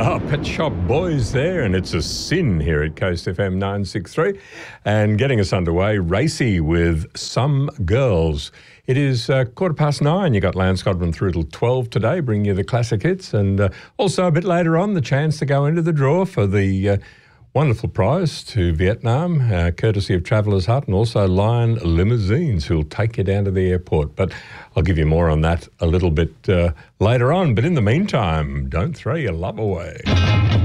Oh, Pet Shop Boys there, and it's a sin here at Coast FM 963. And getting us underway, Racy with Some Girls. It is 9:15. You got Lance Godwin through till 12 today, bringing you the classic hits. And also a bit later on, the chance to go into the draw for the wonderful prize to Vietnam, courtesy of Travellers Hut, and also Lion Limousines, who'll take you down to the airport. But I'll give you more on that a little bit later on. But in the meantime, don't throw your love away.